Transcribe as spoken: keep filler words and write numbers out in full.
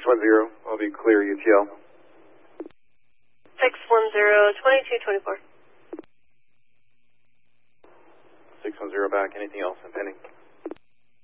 one zero, I'll be clear U T L. six one zero, twenty-two twenty-four. six one zero back, anything else impending?